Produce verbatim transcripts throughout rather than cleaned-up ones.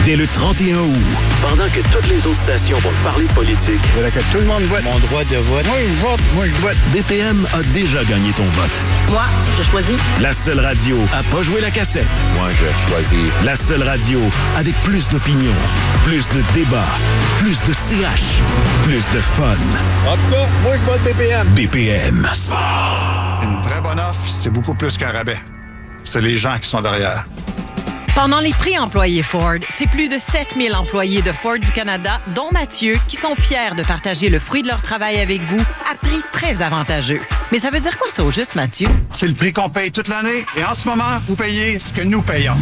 Dès le trente et un août, pendant que toutes les autres stations vont parler de politique, il faudrait que tout le monde vote. Mon droit de vote. Moi, je vote. Moi, je vote. B P M a déjà gagné ton vote. Moi, je choisis. La seule radio à pas jouer la cassette. Moi, je choisis. La seule radio avec plus d'opinion, plus de débats, plus de C H, plus de fun. En tout cas, moi, je vote B P M. B P M. Une vraie bonne offre, c'est beaucoup plus qu'un rabais. C'est les gens qui sont derrière. Pendant les prix employés Ford, c'est plus de sept mille employés de Ford du Canada, dont Mathieu, qui sont fiers de partager le fruit de leur travail avec vous à prix très avantageux. Mais ça veut dire quoi ça au juste, Mathieu? C'est le prix qu'on paye toute l'année et en ce moment, vous payez ce que nous payons.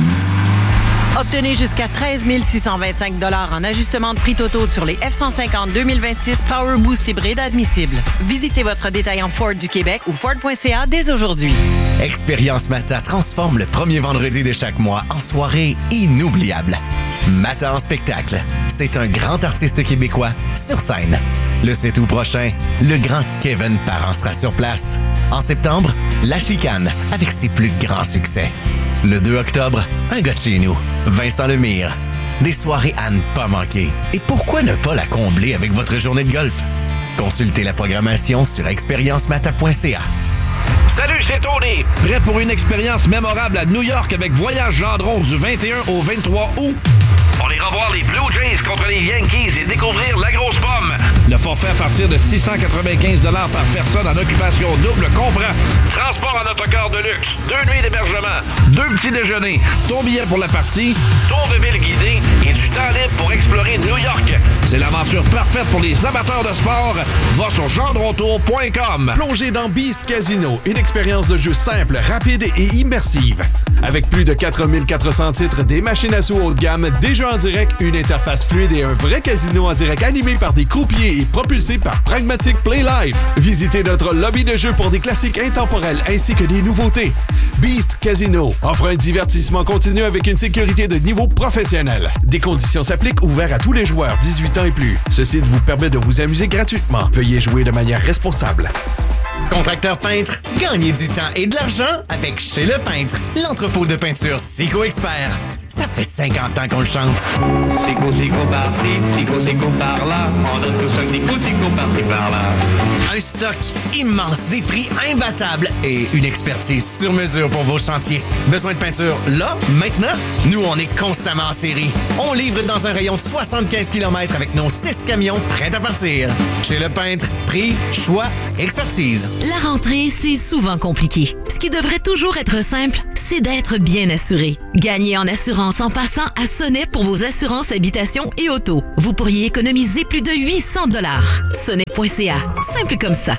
Obtenez jusqu'à treize mille six cent vingt-cinq dollars en ajustement de prix totaux sur les F cent cinquante deux mille vingt-six Power Boost hybride admissibles. Visitez votre détaillant Ford du Québec ou Ford point C A dès aujourd'hui. Expérience Mata transforme le premier vendredi de chaque mois en soirée inoubliable. Mata en spectacle, c'est un grand artiste québécois sur scène. Le sept août prochain, le grand Kevin Parent sera sur place. En septembre, La Chicane avec ses plus grands succès. Le deux octobre, un gars de chez nous, Vincent Lemire. Des soirées à ne pas manquer. Et pourquoi ne pas la combler avec votre journée de golf? Consultez la programmation sur expérience mata point c a. Salut, c'est Tony! Prêt pour une expérience mémorable à New York avec Voyage Gendron du vingt et un au vingt-trois août? On ira voir les Blue Jays contre les Yankees et découvrir la grosse pomme. Le forfait à partir de six cent quatre-vingt-quinze dollars par personne en occupation double comprend transport en autocar de luxe, deux nuits d'hébergement, deux petits déjeuners, ton billet pour la partie, tour de ville guidé et du temps libre pour explorer New York. C'est l'aventure parfaite pour les amateurs de sport. Va sur gendrontour point com. Plongez dans Beast Casino, une expérience de jeu simple, rapide et immersive. Avec plus de quatre mille quatre cents titres, des machines à sous haut de gamme, des jeux en direct, une interface fluide et un vrai casino en direct animé par des croupiers et propulsé par Pragmatic Play Live. Visitez notre lobby de jeux pour des classiques intemporels ainsi que des nouveautés. Beast Casino offre un divertissement continu avec une sécurité de niveau professionnel. Des conditions s'appliquent, ouverts à tous les joueurs dix-huit ans et plus. Ce site vous permet de vous amuser gratuitement. Veuillez jouer de manière responsable. Contracteur peintre, gagnez du temps et de l'argent avec Chez Le Peintre, l'entrepôt de peinture Sico Expert. Ça fait cinquante ans qu'on le chante. Sico, Sico par-ci, Sico, Sico par-là. On donne tout ça, Sico, Sico par-ci, par-là. Un stock immense, des prix imbattables et une expertise sur mesure pour vos chantiers. Besoin de peinture là, maintenant? Nous, on est constamment en série. On livre dans un rayon de soixante-quinze kilomètres avec nos six camions prêts à partir. Chez Le Peintre, prix, choix, expertise. La rentrée, c'est souvent compliqué. Ce qui devrait toujours être simple, c'est d'être bien assuré. Gagnez en assurance en passant à Sonnet pour vos assurances habitation et auto. Vous pourriez économiser plus de huit cents dollars. sonnet point c a. Simple comme ça.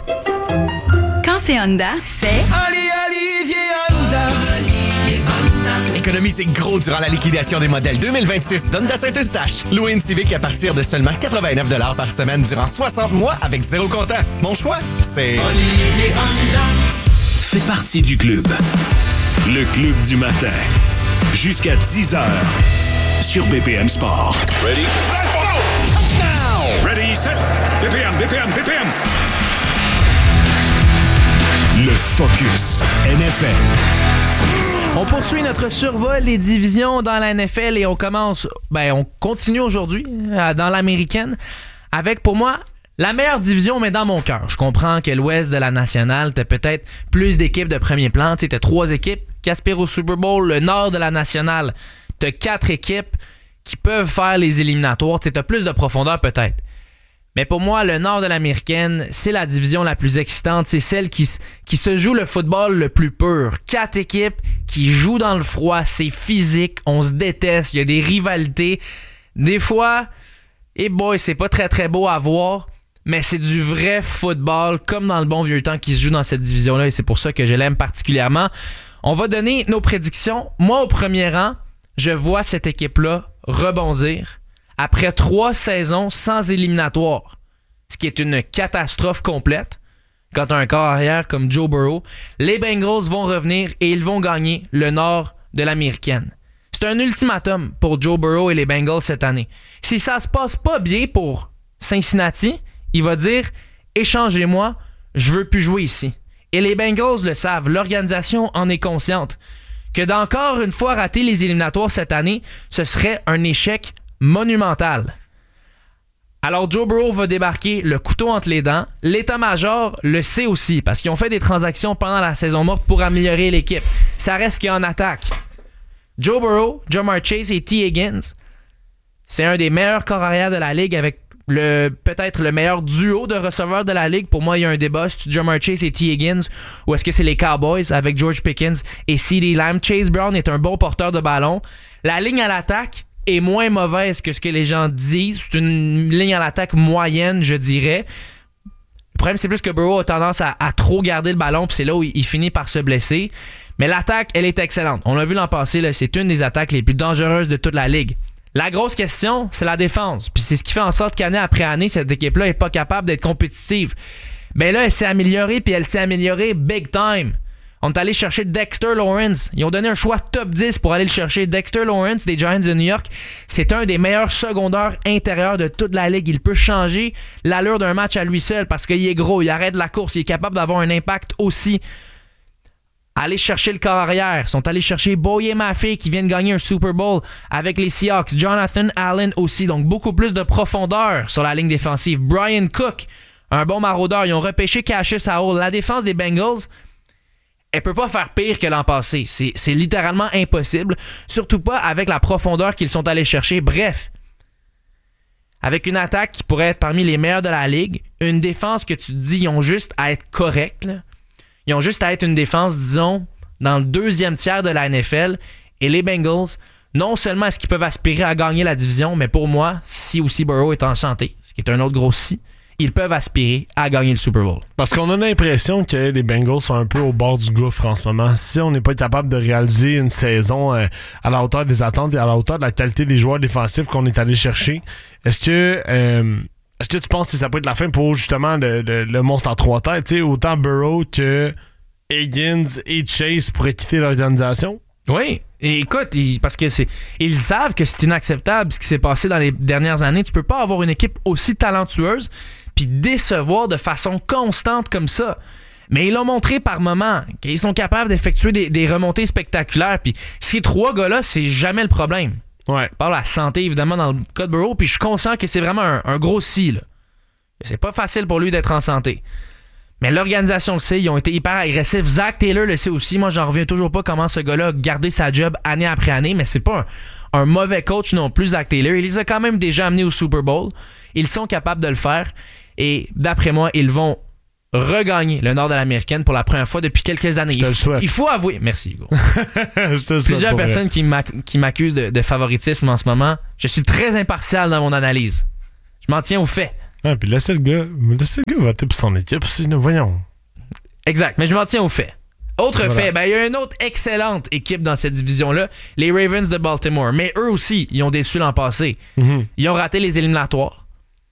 Quand c'est Honda, c'est... Allez, Olivier Honda! Olivier Honda! Économisez gros durant la liquidation des modèles deux mille vingt-six d'Honda Saint-Eustache. Louez une Civic à partir de seulement quatre-vingt-neuf dollars par semaine durant soixante mois avec zéro comptant. Mon choix, c'est... Olivier Honda. Fais partie du club. Le club du matin. Jusqu'à dix heures. Sur B P M Sport. Ready? Let's go! Touchdown! Ready, set. B P M, B P M, B P M. Le Focus N F L. On poursuit notre survol des divisions dans la N F L et on commence, ben on continue aujourd'hui euh, dans l'américaine avec, pour moi, la meilleure division, mais dans mon cœur. Je comprends que l'ouest de la nationale, t'as peut-être plus d'équipes de premier plan. Tu sais, t'as trois équipes qui aspirent au Super Bowl. Le nord de la nationale, t'as quatre équipes qui peuvent faire les éliminatoires. Tu sais, t'as plus de profondeur peut-être. Mais pour moi, le nord de l'américaine, c'est la division la plus excitante. C'est celle qui, qui se joue le football le plus pur. Quatre équipes qui jouent dans le froid. C'est physique. On se déteste. Il y a des rivalités. Des fois, et hey boy, c'est pas très très beau à voir. Mais c'est du vrai football, comme dans le bon vieux temps, qui se joue dans cette division-là. Et c'est pour ça que je l'aime particulièrement. On va donner nos prédictions. Moi, au premier rang, je vois cette équipe-là rebondir après trois saisons sans éliminatoire, ce qui est une catastrophe complète. Quand tu as un corps arrière comme Joe Burrow, les Bengals vont revenir et ils vont gagner le nord de l'américaine. C'est un ultimatum pour Joe Burrow et les Bengals cette année. Si ça se passe pas bien pour Cincinnati, il va dire « Échangez-moi, je veux plus jouer ici ». Et les Bengals le savent, l'organisation en est consciente. Que d'encore une fois rater les éliminatoires cette année, ce serait un échec monumentale. Alors Joe Burrow va débarquer le couteau entre les dents. L'état-major le sait aussi parce qu'ils ont fait des transactions pendant la saison morte pour améliorer l'équipe. Ça reste qu'il y a en attaque. Joe Burrow, Ja'Marr Chase et T. Higgins, c'est un des meilleurs corps arrière de la ligue avec le peut-être le meilleur duo de receveurs de la ligue. Pour moi, il y a un débat. C'est Ja'Marr Chase et T. Higgins ou est-ce que c'est les Cowboys avec George Pickens et CeeDee Lamb. Chase Brown est un bon porteur de ballon. La ligne à l'attaque est moins mauvaise que ce que les gens disent. C'est une ligne à l'attaque moyenne, je dirais. Le problème, c'est plus que Burrow a tendance à, à trop garder le ballon, puis c'est là où il, il finit par se blesser. Mais l'attaque, elle est excellente. On l'a vu l'an passé, là, c'est une des attaques les plus dangereuses de toute la ligue. La grosse question, c'est la défense. Puis c'est ce qui fait en sorte qu'année après année, cette équipe-là n'est pas capable d'être compétitive. Mais là, elle s'est améliorée, puis elle s'est améliorée big time. On est allé chercher Dexter Lawrence. Ils ont donné un choix top dix pour aller le chercher. Dexter Lawrence des Giants de New York, c'est un des meilleurs secondaires intérieurs de toute la ligue. Il peut changer l'allure d'un match à lui seul parce qu'il est gros, il arrête la course, il est capable d'avoir un impact aussi. Aller chercher le corps arrière. Ils sont allés chercher Boye Maffei qui vient de gagner un Super Bowl avec les Seahawks. Jonathan Allen aussi. Donc beaucoup plus de profondeur sur la ligne défensive. Brian Cook, un bon maraudeur. Ils ont repêché Cassius Howell. La défense des Bengals, elle peut pas faire pire que l'an passé. C'est, c'est littéralement impossible. Surtout pas avec la profondeur qu'ils sont allés chercher. Bref, avec une attaque qui pourrait être parmi les meilleures de la ligue, une défense que tu te dis, ils ont juste à être corrects, là. Ils ont juste à être une défense, disons, dans le deuxième tiers de la N F L. Et les Bengals, non seulement est-ce qu'ils peuvent aspirer à gagner la division, mais pour moi, si aussi Burrow est en santé, ce qui est un autre gros si, ils peuvent aspirer à gagner le Super Bowl. Parce qu'on a l'impression que les Bengals sont un peu au bord du gouffre en ce moment. Si on n'est pas capable de réaliser une saison euh, à la hauteur des attentes et à la hauteur de la qualité des joueurs défensifs qu'on est allé chercher, est-ce que... Euh, Est-ce que tu penses que ça peut être la fin pour justement le, le, le monstre en trois têtes? T'sais, autant Burrow que Higgins et Chase pourraient quitter l'organisation? Oui. Et écoute, ils, parce que c'est, ils savent que c'est inacceptable ce qui s'est passé dans les dernières années. Tu peux pas avoir une équipe aussi talentueuse puis décevoir de façon constante comme ça. Mais ils l'ont montré par moments qu'ils sont capables d'effectuer des, des remontées spectaculaires. Puis ces trois gars-là, c'est jamais le problème. Ouais. Par la santé, évidemment, dans le cas de Burrow, puis je suis conscient que c'est vraiment un, un gros si, là. C'est pas facile pour lui d'être en santé. Mais l'organisation le sait, ils ont été hyper agressifs. Zach Taylor le sait aussi. Moi, j'en reviens toujours pas comment ce gars-là a gardé sa job année après année, mais c'est pas un, un mauvais coach non plus, Zach Taylor. Il les a quand même déjà amenés au Super Bowl. Ils sont capables de le faire. Et d'après moi, ils vont regagner le nord de l'américaine pour la première fois depuis quelques années. Je te le souhaite. Il faut avouer... Merci, Hugo. Je te le souhaite. Plusieurs personnes qui, m'ac- qui m'accusent de, de favoritisme en ce moment. Je suis très impartial dans mon analyse. Je m'en tiens aux faits. Ah, puis laissez le gars, laissez le gars voter pour son équipe. Sinon, voyons. Exact, mais je m'en tiens aux faits. Autre voilà. fait, ben, il y a une autre excellente équipe dans cette division-là, les Ravens de Baltimore. Mais eux aussi, ils ont déçu l'an passé. Mm-hmm. Ils ont raté les éliminatoires.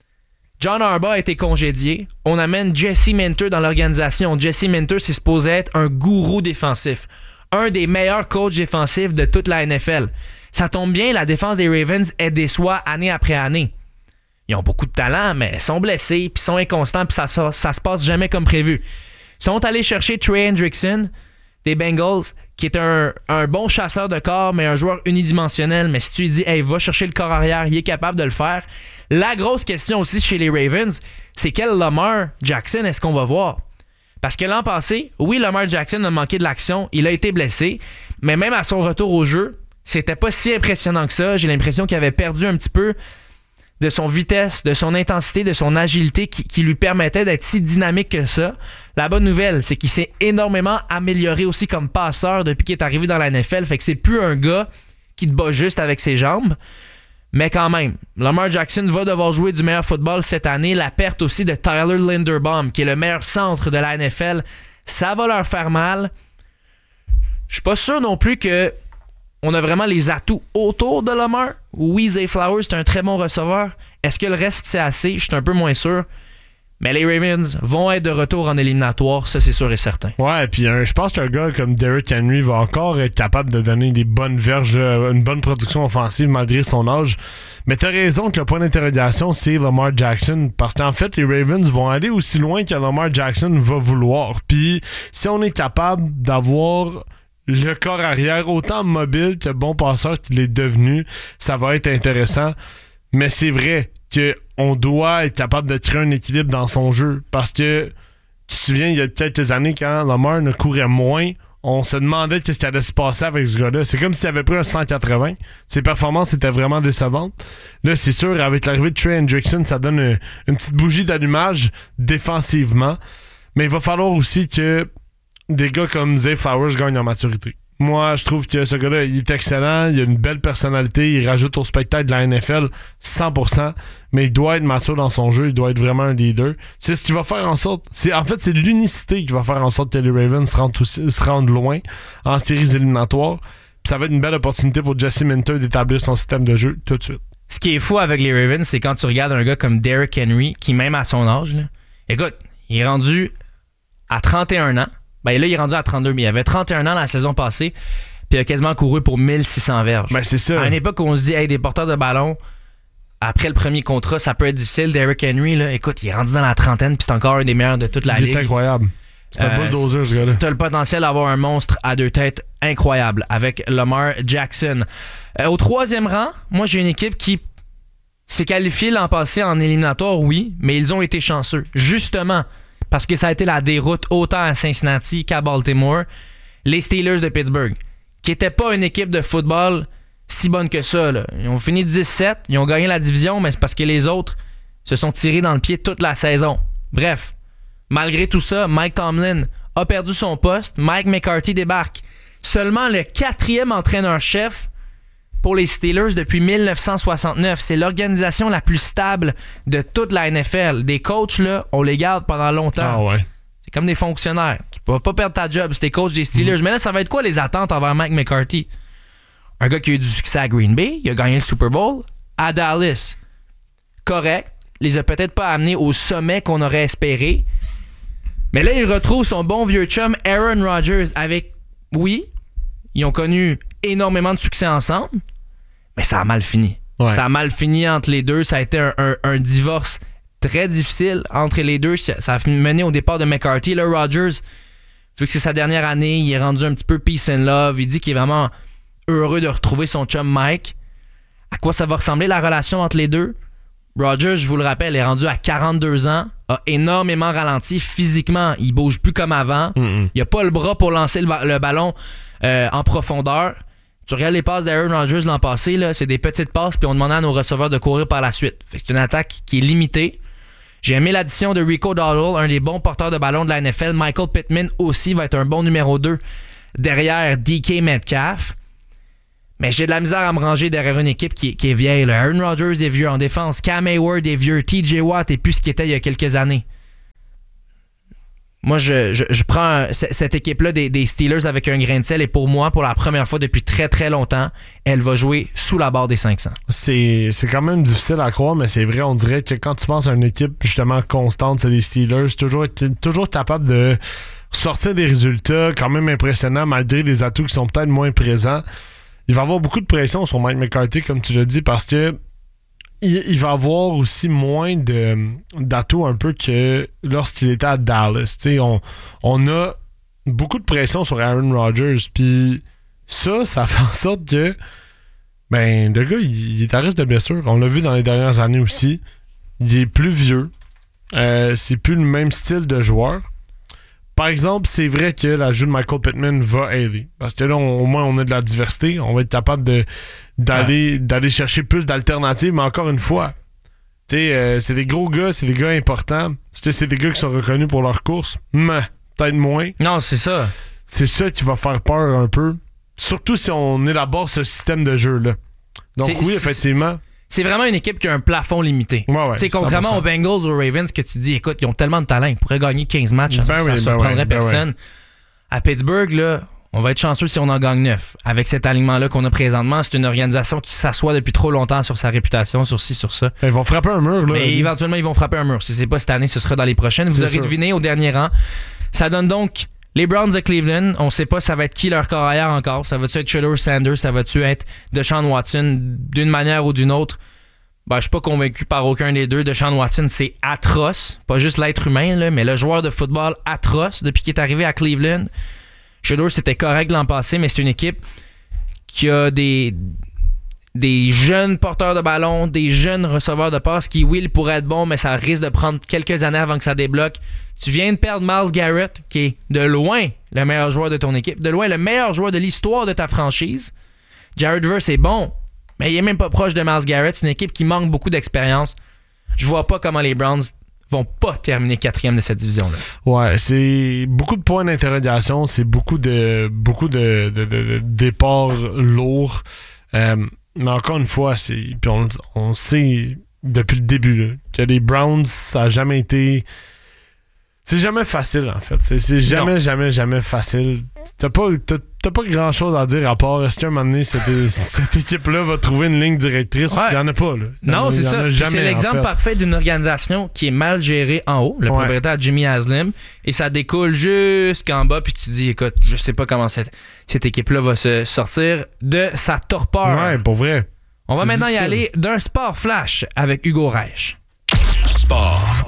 John Harbaugh a été congédié. On amène Jesse Minter dans l'organisation. Jesse Minter, c'est supposé être un gourou défensif. Un des meilleurs coachs défensifs de toute la N F L. Ça tombe bien, la défense des Ravens est déçoit année après année. Ils ont beaucoup de talent, mais ils sont blessés, puis ils sont inconstants, puis ça, ça, ça se passe jamais comme prévu. Ils sont allés chercher Trey Hendrickson des Bengals, qui est un, un bon chasseur de corps, mais un joueur unidimensionnel. Mais si tu lui dis, hey, va chercher le corps arrière, il est capable de le faire. La grosse question aussi chez les Ravens, c'est quel Lamar Jackson est-ce qu'on va voir? Parce que l'an passé, oui, Lamar Jackson a manqué de l'action, il a été blessé, mais même à son retour au jeu, c'était pas si impressionnant que ça. J'ai l'impression qu'il avait perdu un petit peu de son vitesse, de son intensité, de son agilité qui, qui lui permettait d'être si dynamique que ça. La bonne nouvelle, c'est qu'il s'est énormément amélioré aussi comme passeur depuis qu'il est arrivé dans la N F L. Fait que c'est plus un gars qui te bat juste avec ses jambes. Mais quand même, Lamar Jackson va devoir jouer du meilleur football cette année. La perte aussi de Tyler Linderbaum, qui est le meilleur centre de la N F L, ça va leur faire mal. Je suis pas sûr non plus que on a vraiment les atouts autour de Lamar. Oui, Zay Flowers, c'est un très bon receveur. Est-ce que le reste, c'est assez? Je suis un peu moins sûr. Mais les Ravens vont être de retour en éliminatoire, ça c'est sûr et certain. Ouais, puis euh, je pense qu'un gars comme Derrick Henry va encore être capable de donner des bonnes verges, euh, une bonne production offensive malgré son âge. Mais t'as raison que le point d'interrogation, c'est Lamar Jackson, parce qu'en fait, les Ravens vont aller aussi loin que Lamar Jackson va vouloir. Puis si on est capable d'avoir le corps arrière, autant mobile que bon passeur qu'il est devenu, ça va être intéressant. Mais c'est vrai qu'on doit être capable de créer un équilibre dans son jeu. Parce que, tu te souviens, il y a quelques années, quand Lamar ne courait moins, on se demandait qu'est-ce qui allait se passer avec ce gars-là. C'est comme s'il avait pris un cent quatre-vingts. Ses performances étaient vraiment décevantes. Là, c'est sûr, avec l'arrivée de Trey Hendrickson, ça donne une, une petite bougie d'allumage défensivement. Mais il va falloir aussi que des gars comme Zay Flowers gagnent en maturité. Moi, je trouve que ce gars-là, il est excellent, il a une belle personnalité, il rajoute au spectacle de la N F L cent pour cent, mais il doit être mature dans son jeu, il doit être vraiment un leader. C'est ce qui va faire en sorte... C'est, en fait, c'est l'unicité qui va faire en sorte que les Ravens se rendent, aussi, se rendent loin en séries éliminatoires. Puis ça va être une belle opportunité pour Jesse Minter d'établir son système de jeu tout de suite. Ce qui est fou avec les Ravens, c'est quand tu regardes un gars comme Derrick Henry, qui même à son âge, là, écoute, il est rendu à trente et un ans. Ben là, il est rendu à trente-deux, mais il avait trente et un ans la saison passée, puis il a quasiment couru pour mille six cents verges. Ben c'est ça. À une époque où on se dit, hey, des porteurs de ballon, après le premier contrat, ça peut être difficile. Derrick Henry, là, écoute, il est rendu dans la trentaine, puis c'est encore un des meilleurs de toute la il ligue. Il est incroyable. C'est un euh, bulldozer, ce gars-là. T'as le potentiel d'avoir un monstre à deux têtes incroyable avec Lamar Jackson. Euh, au troisième rang, moi, j'ai une équipe qui s'est qualifiée l'an passé en éliminatoire, oui, mais ils ont été chanceux. Justement, parce que ça a été la déroute autant à Cincinnati qu'à Baltimore, les Steelers de Pittsburgh, qui n'étaient pas une équipe de football si bonne que ça. Là. Ils ont fini dix-sept, ils ont gagné la division, mais c'est parce que les autres se sont tirés dans le pied toute la saison. Bref, malgré tout ça, Mike Tomlin a perdu son poste, Mike McCarthy débarque. Seulement le quatrième entraîneur-chef pour les Steelers depuis dix-neuf cent soixante-neuf. C'est l'organisation la plus stable de toute la N F L. Des coachs, là, on les garde pendant longtemps. Ah ouais. C'est comme des fonctionnaires. Tu peux pas perdre ta job si t'es coach des Steelers. Mm. Mais là, ça va être quoi les attentes envers Mike McCarthy? Un gars qui a eu du succès à Green Bay, il a gagné le Super Bowl. À Dallas, correct. Les a peut-être pas amenés au sommet qu'on aurait espéré. Mais là, il retrouve son bon vieux chum Aaron Rodgers avec... Oui, ils ont connu énormément de succès ensemble, mais ça a mal fini. Ouais. Ça a mal fini entre les deux. Ça a été un, un, un divorce très difficile entre les deux. Ça a mené au départ de McCarthy. Là, Rodgers, vu que c'est sa dernière année, il est rendu un petit peu peace and love. Il dit qu'il est vraiment heureux de retrouver son chum Mike. À quoi ça va ressembler la relation entre les deux? Rodgers, je vous le rappelle, est rendu à quarante-deux ans, a énormément ralenti physiquement. Il bouge plus comme avant. Mm-hmm. Il a pas le bras pour lancer le, le ballon euh, en profondeur. Tu regardes les passes d'Aaron Rodgers l'an passé, là, c'est des petites passes, puis on demandait à nos receveurs de courir par la suite. Fait que c'est une attaque qui est limitée. J'ai aimé l'addition de Rico Dowdle, un des bons porteurs de ballon de la N F L. Michael Pittman aussi va être un bon numéro deux derrière D K Metcalf. Mais j'ai de la misère à me ranger derrière une équipe qui est, qui est vieille. Là. Aaron Rodgers est vieux en défense. Cam Hayward est vieux. T J Watt est plus ce qu'il était il y a quelques années. Moi, je, je, je prends cette équipe-là des, des Steelers avec un grain de sel et pour moi, pour la première fois depuis très très longtemps, elle va jouer sous la barre des cinq cents. C'est, c'est quand même difficile à croire, mais c'est vrai, on dirait que quand tu penses à une équipe justement constante, c'est les Steelers, toujours, toujours capable de sortir des résultats quand même impressionnants malgré les atouts qui sont peut-être moins présents. Il va y avoir beaucoup de pression sur Mike McCarthy, comme tu l'as dit, parce que il, il va avoir aussi moins de, d'atouts un peu que lorsqu'il était à Dallas. T'sais, on, on a beaucoup de pression sur Aaron Rodgers. Puis ça, ça fait en sorte que ben le gars, il, il est à risque de blessure. On l'a vu dans les dernières années aussi. Il est plus vieux. Euh, c'est plus le même style de joueur. Par exemple, c'est vrai que l'ajout de Michael Pittman va aider. Parce que là, on, au moins, on a de la diversité. On va être capable de, d'aller, ouais. d'aller chercher plus d'alternatives. Mais encore une fois, tu sais, euh, c'est des gros gars, c'est des gars importants. Est-ce que c'est des gars qui sont reconnus pour leur course? Mais peut-être moins. Non, c'est ça. C'est ça qui va faire peur un peu. Surtout si on élabore ce système de jeu-là. Donc c'est, oui, effectivement... C'est vraiment une équipe qui a un plafond limité. Ouais, ouais, t'sais, contrairement aux Bengals ou aux Ravens, que tu dis, écoute, ils ont tellement de talent, ils pourraient gagner quinze matchs, ben ça ne oui, surprendrait ben oui, personne. Ben oui. À Pittsburgh, là, on va être chanceux si on en gagne neuf. Avec cet alignement-là qu'on a présentement, c'est une organisation qui s'assoit depuis trop longtemps sur sa réputation, sur ci, sur ça. Ils vont frapper un mur. Là, Mais lui. Éventuellement, ils vont frapper un mur. Si c'est pas cette année, ce sera dans les prochaines. Vous c'est aurez sûr. deviné au dernier rang. Ça donne donc... Les Browns de Cleveland, on sait pas ça va être qui leur corps arrière encore. Ça va-tu être Shedeur Sanders? Ça va-tu être Deshaun Watson? D'une manière ou d'une autre, ben, je suis pas convaincu par aucun des deux. Deshaun Watson, c'est atroce. Pas juste l'être humain, là, mais le joueur de football atroce depuis qu'il est arrivé à Cleveland. Shedeur, c'était correct l'an passé, mais c'est une équipe qui a des, des jeunes porteurs de ballon, des jeunes receveurs de passes qui, oui, pourraient être bons, mais ça risque de prendre quelques années avant que ça débloque. Tu viens de perdre Myles Garrett, qui est de loin le meilleur joueur de ton équipe, de loin le meilleur joueur de l'histoire de ta franchise. Jared Verse est bon, mais il est même pas proche de Myles Garrett. C'est une équipe qui manque beaucoup d'expérience. Je vois pas comment les Browns vont pas terminer quatrième de cette division-là. Ouais, c'est beaucoup de points d'interrogation, c'est beaucoup de beaucoup de, de, de, de départs lourds. Euh, mais encore une fois, c'est puis on, on sait depuis le début là, que les Browns, ça a jamais été... C'est jamais facile, en fait. C'est, c'est jamais, non. jamais, jamais facile. T'as pas, t'as, t'as pas grand-chose à dire à part est-ce qu'à un moment donné, cette, cette équipe-là va trouver une ligne directrice? Ouais. Parce qu'il n'y en a pas. Là. Non, a, c'est ça. Jamais, c'est l'exemple en fait. parfait d'une organisation qui est mal gérée en haut, le ouais. propriétaire Jimmy Haslam, et ça découle jusqu'en bas, puis tu te dis, écoute, je sais pas comment cette, cette équipe-là va se sortir de sa torpeur. Ouais, pour vrai. On va c'est maintenant difficile. y aller d'un sport flash avec Hugo Reich. Sport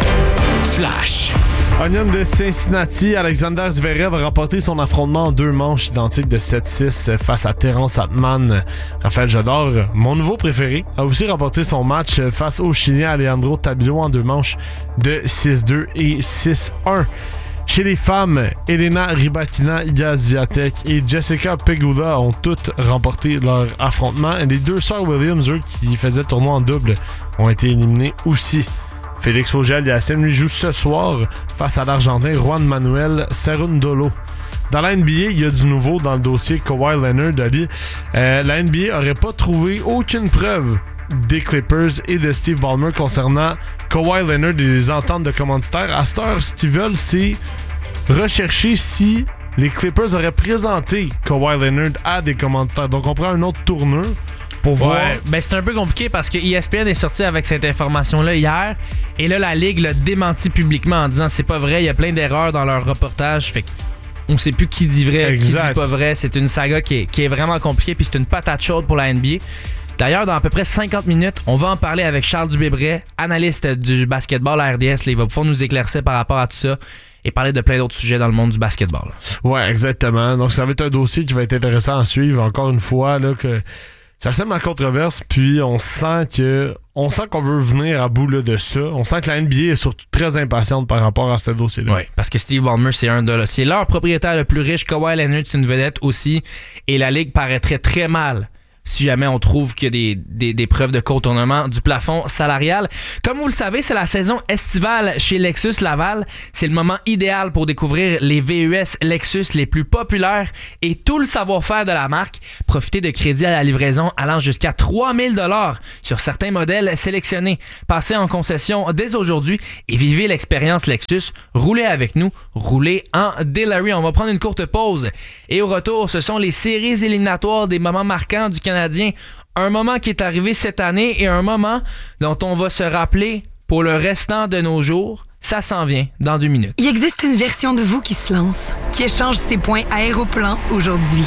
flash. Onion de Cincinnati, Alexander Zverev a remporté son affrontement en deux manches identiques de sept six face à Terence Atman. Rafael Jador, mon nouveau préféré, a aussi remporté son match face au Chilien Alejandro Tabilo en deux manches de six deux et six un. Chez les femmes, Elena Rybakina, Iga Swiatek et Jessica Pegula ont toutes remporté leur affrontement. Et les deux sœurs Williams, eux, qui faisaient tournoi en double, ont été éliminées aussi. Félix Auger-Aliassime lui joue ce soir face à l'Argentin Juan Manuel Cerundolo. Dans la N B A, il y a du nouveau dans le dossier Kawhi Leonard. Ali. Euh, la N B A n'aurait pas trouvé aucune preuve des Clippers et de Steve Ballmer concernant Kawhi Leonard et les ententes de commanditaires. À cette heure, ce qu'ils veulent, c'est rechercher si les Clippers auraient présenté Kawhi Leonard à des commanditaires. Donc, on prend un autre tourneur pour ouais, voir. Ben c'est un peu compliqué parce que E S P N est sorti avec cette information-là hier, et là, la Ligue l'a démenti publiquement en disant c'est pas vrai, il y a plein d'erreurs dans leur reportage, fait qu'on sait plus qui dit vrai, exact. Qui dit pas vrai. C'est une saga qui est, qui est vraiment compliquée, puis c'est une patate chaude pour la N B A. D'ailleurs, dans à peu près cinquante minutes, on va en parler avec Charles Dubébret, analyste du basketball à R D S. Là, il va pouvoir nous éclaircir par rapport à tout ça et parler de plein d'autres sujets dans le monde du basketball. Ouais, exactement. Donc, ça va être un dossier qui va être intéressant à suivre. Encore une fois, là, que ça sème la controverse, puis on sent que on sent qu'on veut venir à bout là, de ça. On sent que la N B A est surtout très impatiente par rapport à ce dossier-là. Oui, parce que Steve Ballmer, c'est un de c'est leur propriétaire le plus riche. Kawhi Leonard, c'est une vedette aussi. Et la Ligue paraîtrait très mal si jamais on trouve qu'il y a des, des, des preuves de contournement du plafond salarial. Comme vous le savez, c'est la saison estivale chez Lexus Laval. C'est le moment idéal pour découvrir les V U S Lexus les plus populaires et tout le savoir-faire de la marque. Profitez de crédits à la livraison allant jusqu'à trois mille dollars sur certains modèles sélectionnés. Passez en concession dès aujourd'hui et vivez l'expérience Lexus. Roulez avec nous, roulez en Delary. On va prendre une courte pause et au retour, ce sont les séries éliminatoires des moments marquants du Canadien. Un moment qui est arrivé cette année et un moment dont on va se rappeler pour le restant de nos jours. Ça s'en vient dans deux minutes. Il existe une version de vous qui se lance, qui échange ses points Aéroplan aujourd'hui,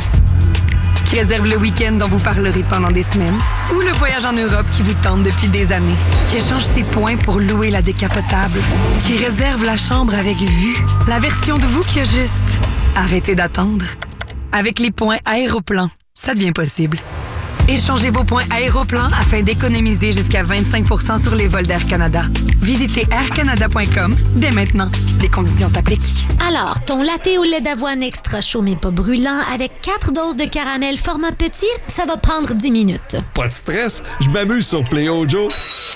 qui réserve le week-end dont vous parlerez pendant des semaines, ou le voyage en Europe qui vous tente depuis des années, qui échange ses points pour louer la décapotable, qui réserve la chambre avec vue, la version de vous qui a juste arrêté d'attendre. Avec les points Aéroplan, ça devient possible. Échangez vos points Aéroplan afin d'économiser jusqu'à vingt-cinq pour cent sur les vols d'Air Canada. Visitez air canada point com dès maintenant. Les conditions s'appliquent. Alors, ton latte au lait d'avoine extra chaud mais pas brûlant avec quatre doses de caramel format petit, ça va prendre dix minutes. Pas de stress, je m'amuse sur Play Ojo.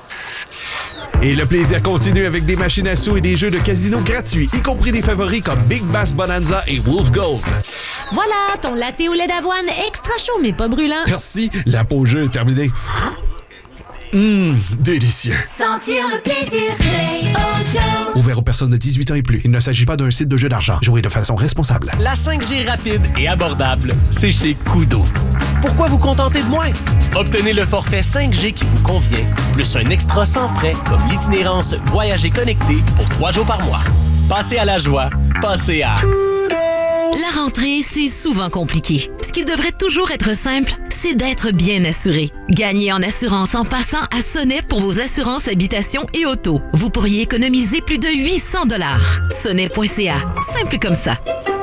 Et le plaisir continue avec des machines à sous et des jeux de casino gratuits, y compris des favoris comme Big Bass Bonanza et Wolf Gold. Voilà, ton latte au lait d'avoine extra chaud mais pas brûlant. Merci, la pause jeu est terminée. Hum, délicieux. Sentir le plaisir, Play Ojo. Ouvert aux personnes de dix-huit ans et plus. Il ne s'agit pas d'un site de jeu d'argent. Jouez de façon responsable. La cinq G rapide et abordable, c'est chez Koodo. Pourquoi vous contenter de moins? Obtenez le forfait cinq G qui vous convient, plus un extra sans frais comme l'itinérance Voyager connecté pour trois jours par mois. Passez à la joie, passez à... La rentrée, c'est souvent compliqué. Ce qui devrait toujours être simple, c'est d'être bien assuré. Gagnez en assurance en passant à Sonnet pour vos assurances habitation et auto. Vous pourriez économiser plus de huit cents dollars. sonnet point c a. Simple comme ça.